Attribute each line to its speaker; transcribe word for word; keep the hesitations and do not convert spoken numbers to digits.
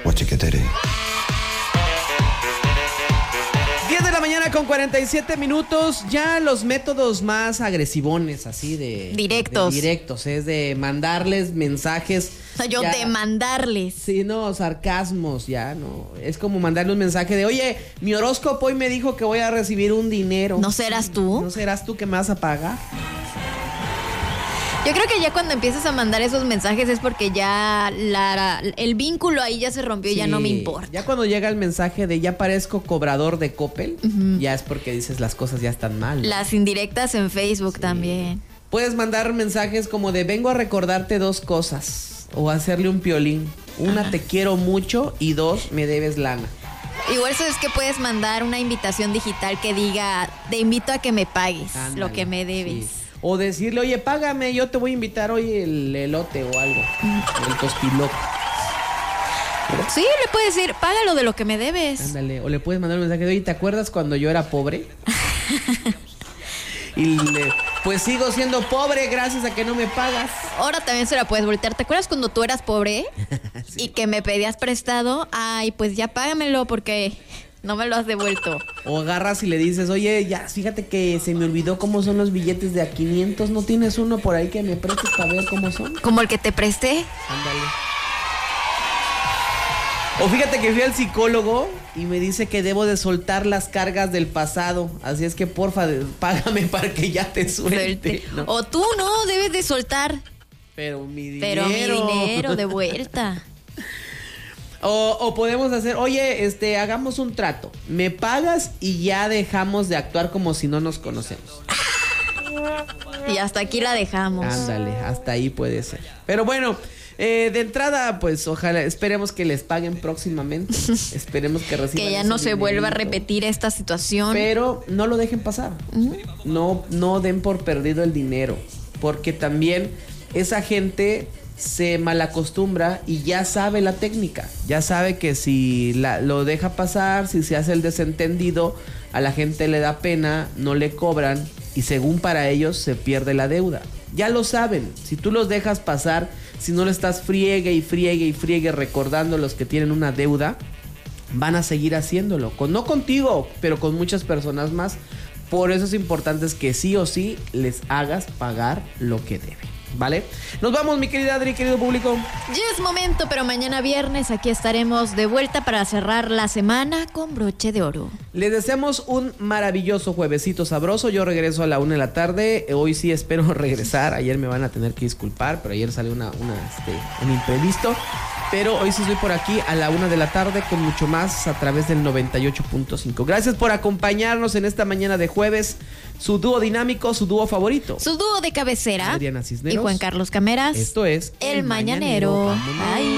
Speaker 1: What you get it?
Speaker 2: diez de la mañana con cuarenta y siete minutos. Ya los métodos más agresivones, así de...
Speaker 3: Directos.
Speaker 2: de directos, es de mandarles mensajes.
Speaker 3: O sea, yo
Speaker 2: ya,
Speaker 3: de mandarles.
Speaker 2: Sí, no, sarcasmos, ya, no. Es como mandarle un mensaje de, oye, mi horóscopo hoy me dijo que voy a recibir un dinero.
Speaker 3: ¿No serás tú?
Speaker 2: ¿No serás tú que me vas a pagar?
Speaker 3: Yo creo que ya cuando empiezas a mandar esos mensajes es porque ya la, el vínculo ahí ya se rompió y
Speaker 2: Sí,
Speaker 3: ya no me importa.
Speaker 2: Ya cuando llega el mensaje de ya parezco cobrador de Coppel, uh-huh. ya es porque dices las cosas ya están mal, ¿no?
Speaker 3: Las indirectas en Facebook sí. también.
Speaker 2: Puedes mandar mensajes como de vengo a recordarte dos cosas o hacerle un piolín. Una, ajá, te quiero mucho, y dos, me debes lana.
Speaker 3: Igual eso es que puedes mandar una invitación digital que diga te invito a que me pagues. Ándale, lo que me debes.
Speaker 2: Sí. O decirle, oye, págame, yo te voy a invitar hoy el elote o algo. El tostilote.
Speaker 3: Sí, le puedes decir, págalo de lo que me debes.
Speaker 2: Ándale, o le puedes mandar un mensaje de, oye, ¿te acuerdas cuando yo era pobre? Y le, pues sigo siendo pobre gracias a que no me pagas.
Speaker 3: Ahora también se la puedes voltear. ¿Te acuerdas cuando tú eras pobre? Sí. Y que me pedías prestado? Ay, pues ya págamelo porque... no me lo has devuelto.
Speaker 2: O agarras y le dices, oye, ya, fíjate que se me olvidó cómo son los billetes de a quinientos. ¿No tienes uno por ahí que me prestes para ver cómo son?
Speaker 3: ¿Como el que te presté?
Speaker 2: Ándale. O fíjate que fui al psicólogo y me dice que debo de soltar las cargas del pasado. Así es que porfa, págame para que ya te suelte. ¿No?
Speaker 3: O tú no, debes de soltar.
Speaker 2: Pero mi dinero.
Speaker 3: Pero mi dinero de vuelta.
Speaker 2: O, o podemos hacer, oye, este, hagamos un trato. Me pagas y ya dejamos de actuar como si no nos conocemos.
Speaker 3: Y hasta aquí la dejamos.
Speaker 2: Ándale, hasta ahí puede ser. Pero bueno, eh, de entrada, pues ojalá, esperemos que les paguen próximamente. Esperemos que reciban.
Speaker 3: Que ya no se vuelva a repetir esta situación.
Speaker 2: Pero no lo dejen pasar. Uh-huh. No, no den por perdido el dinero. Porque también esa gente se malacostumbra y ya sabe la técnica. Ya sabe que si la, lo deja pasar, si se hace el desentendido, a la gente le da pena, no le cobran y según para ellos se pierde la deuda. Ya lo saben. Si tú los dejas pasar, si no le estás friegue y friegue y friegue recordando a los que tienen una deuda, van a seguir haciéndolo. Con, no contigo, pero con muchas personas más. Por eso es importante que sí o sí les hagas pagar lo que deben. ¿Vale? Nos vamos, mi querida Adri, querido público.
Speaker 3: Ya es momento, pero mañana viernes aquí estaremos de vuelta para cerrar la semana con broche de oro.
Speaker 2: Les deseamos un maravilloso juevesito sabroso. Yo regreso a la una de la tarde. Hoy sí espero regresar. Ayer me van a tener que disculpar, pero ayer salió una, una, este, un imprevisto. Pero hoy sí estoy por aquí a la una de la tarde con mucho más a través del noventa y ocho punto cinco. Gracias por acompañarnos en esta mañana de jueves. Su dúo dinámico, su dúo favorito.
Speaker 3: Su dúo de cabecera.
Speaker 2: Adriana Cisneros
Speaker 3: y Juan Carlos Cameras.
Speaker 2: Esto es
Speaker 3: El, El Mañanero. Mañanero. Ay.